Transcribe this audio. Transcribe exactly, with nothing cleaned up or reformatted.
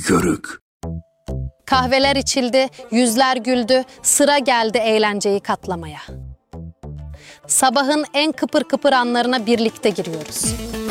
Yörük. Kahveler içildi, yüzler güldü, sıra geldi eğlenceyi katlamaya. Sabahın en kıpır kıpır anlarına birlikte giriyoruz.